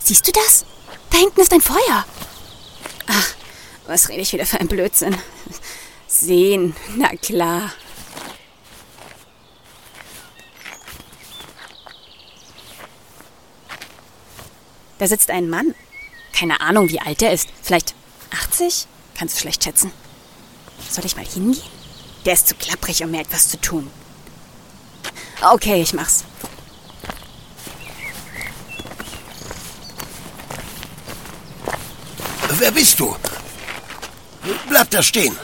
Siehst du das? Da hinten ist ein Feuer. Ach, was rede ich wieder für ein Blödsinn? Sehen, na klar. Da sitzt ein Mann. Keine Ahnung, wie alt er ist. Vielleicht 80? Kannst du schlecht schätzen. Soll ich mal hingehen? Der ist zu klapprig, um mir etwas zu tun. Okay, ich mach's. Wer bist du? Bleib da stehen.